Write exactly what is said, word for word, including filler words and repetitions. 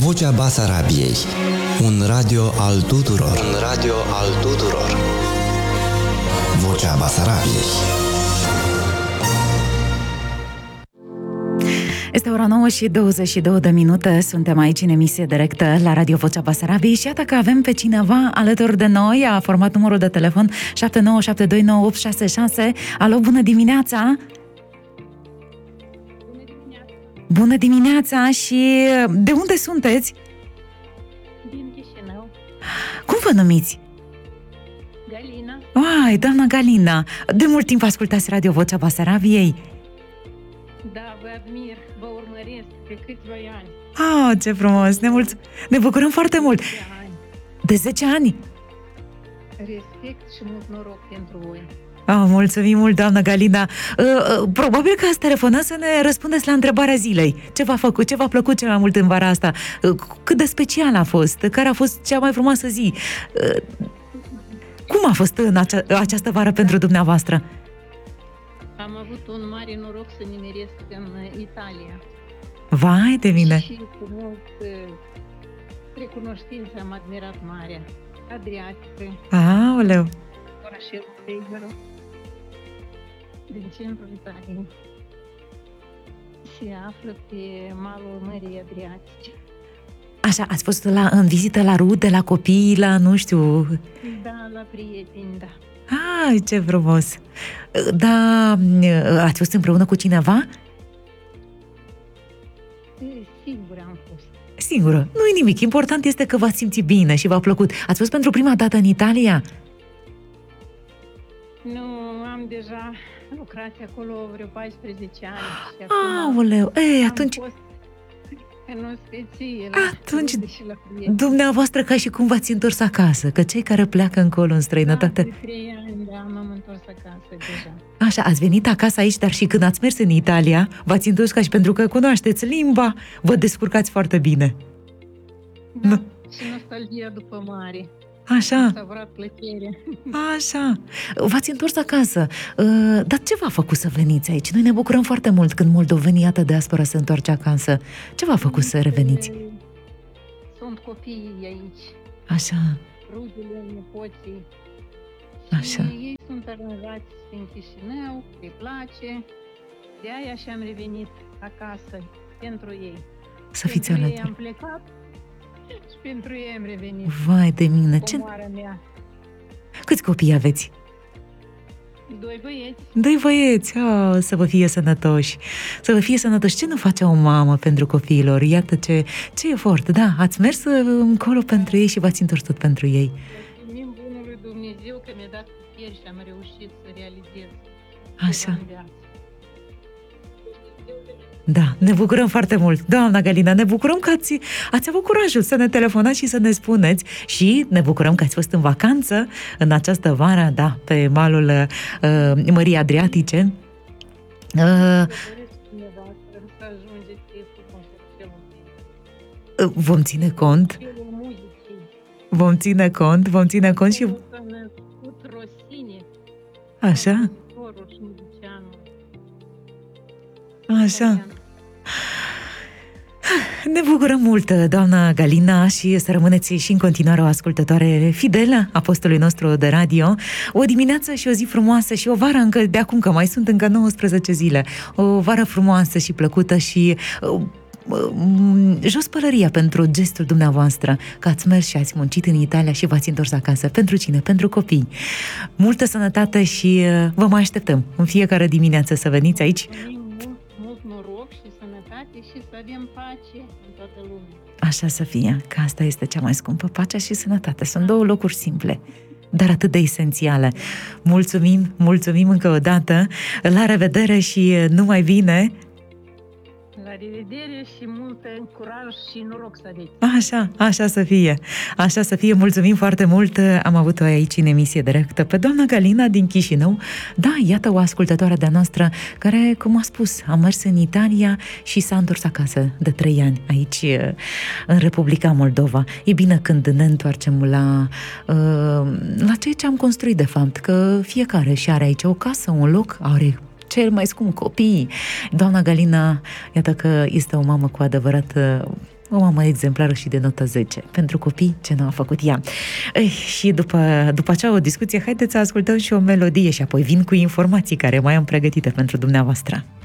Vocea Basarabiei. Un radio al tuturor. Un radio al tuturor. Vocea Basarabiei. Este ora nouă și douăzeci și două de minute, suntem aici în emisie directă la Radio Vocea Basarabiei și iată că avem pe cineva alături de noi, a format numărul de telefon șapte nouă șapte doi nouă opt șase șase. Alo, bună dimineața! Bună dimineața! Bună dimineața și de unde sunteți? Din Chișinău. Cum vă numiți? Galina. Ai, doamna Galina, de mult timp ascultați Radio Vocea Basarabiei? Da, vă admir, vă urmăresc de câțiva ani. Ah, ce frumos, ne, mulț- ne bucurăm foarte mult. Ani. De zece ani? Respect și mult noroc pentru voi. Ah, mulțumim mult, doamna Galina. Uh, uh, probabil că ați telefonat să ne răspundeți la întrebarea zilei. Ce v-a făcut, ce v-a plăcut cel mai mult în vara asta? Uh, cât de special a fost? Care a fost cea mai frumoasă zi? Uh, cum a fost în acea, această vară pentru dumneavoastră? Am avut un mare noroc să nimeresc în Italia. Vai de mine! Și cu mult uh, recunoștință am admirat marea Adriatică. Aoleu! Orașelul Fegaro din centrul Italiei. Se află pe malul Mării Adriatice. Așa, ați fost la, în vizită la rude, la copii, la, nu știu... Da, la prieteni, da. Ai, ce frumos! Da, ați fost împreună cu cineva? Sigur am fost. Singură. Nu-i nimic. Important este că v-ați simțit bine și v-a plăcut. Ați fost pentru prima dată în Italia? Nu, am deja lucrat acolo vreo paisprezece ani. Și Aoleu, ei, atunci... Fost în ospăție, atunci, și la prieteni. dumneavoastră ca și cum v-ați întors acasă, că cei care pleacă încolo în străinătate... Da, de trei ani, da, m-am întors acasă deja. Așa, ați venit acasă aici, dar și când ați mers în Italia, v-ați întors ca și pentru că cunoașteți limba, vă descurcați foarte bine. Da, Nu. și nostalgia după mare. Așa, Am savurat plăcerea. așa. V-ați întors acasă. Uh, Dar ce v-a făcut să veniți aici? Noi ne bucurăm foarte mult când moldovenii, iată, diaspora se întoarce acasă. Ce v-a făcut să reveniți? Sunt copiii aici, Așa, rudele, nepoții. Așa. Și ei sunt aranjați în Chișinău, îi place. De aia și-am revenit acasă pentru ei. să fiți Pentru ei alături. am plecat și pentru ei am revenit. Vai de mine, ce... Comoara mea. Câți copii aveți? Doi băieți. Doi băieți, oh, să vă fie sănătoși. Să vă fie sănătoși. Ce nu face o mamă pentru copiilor? Iată ce, ce efort. Da, ați mers încolo pentru ei și v-ați întors tot pentru ei. Mulțumim Bunului Dumnezeu că mi-a dat putere și am reușit să realizez Așa. ceva în viață. Da, ne bucurăm foarte mult. Doamna Galina, ne bucurăm că ați, ați avut curajul să ne telefonați și să ne spuneți și ne bucurăm că ați fost în vacanță în această vară, da, pe malul uh, Mării Adriatice. Uh, Vă doresc dumneavoastră să ajungeți frumos celul meu. vom ține cont, Celul muzicii. vom ține cont, vom ține cont și... S-a născut Rosine. Așa, Compozitorul și muzicianul. așa. Ne bucurăm mult, doamna Galina, și să rămâneți și în continuare o ascultătoare fidelă a postului nostru de radio. O dimineață și o zi frumoasă și o vară încă de acum, că mai sunt încă nouăsprezece zile. O vară frumoasă și plăcută și... Uh, uh, jos pălăria pentru gestul dumneavoastră, că ați mers și ați muncit în Italia și v-ați întors acasă. Pentru cine? Pentru copii. Multă sănătate și uh, vă mai așteptăm în fiecare dimineață să veniți aici. Mulțumim mult, mult noroc și sănătate și să avem pace în toată lumea. Așa să fie, că asta este cea mai scumpă, pacea și sănătate. Sunt două locuri simple, dar atât de esențiale. Mulțumim, mulțumim încă o dată, la revedere și numai bine! La revedere și mult curaj și noroc să aveți. Așa, așa să fie, așa să fie, mulțumim foarte mult, am avut-o aici în emisie directă pe doamna Galina din Chișinău. Da, iată o ascultătoare de-a noastră care, cum a spus, a mers în Italia și s-a întors acasă de trei ani, aici în Republica Moldova. E bine când ne întoarcem la, la ceea ce am construit de fapt, că fiecare și are aici o casă, un loc, are cel mai scump, copiii. Doamna Galina, iată că este o mamă cu adevărat O mamă exemplară și de notă zece pentru copii, ce nu a făcut ea. Ei, și după, după acea o discuție, haideți să ascultăm și o melodie și apoi vin cu informații care mai am pregătite pentru dumneavoastră.